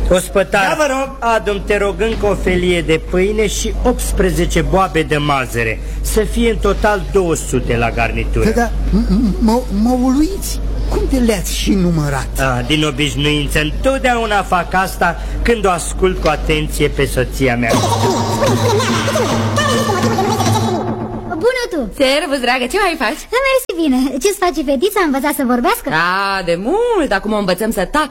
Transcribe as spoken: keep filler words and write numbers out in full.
Ospătar, da, vă rog. adu-mi, te rog, încă o felie de pâine și optsprezece boabe de mazăre. Să fie în total două sute la garnitură. Da, da, mă uluiți. Cum de le-ați și numărat? Ah, din obișnuință, întotdeauna fac asta când o ascult cu atenție pe soția mea. Bună tu! Servus, dragă, ce mai faci? Mersi bine. Ce-ți face fetița? A învățat să vorbească? Da, de mult, acum o învățăm să tacă.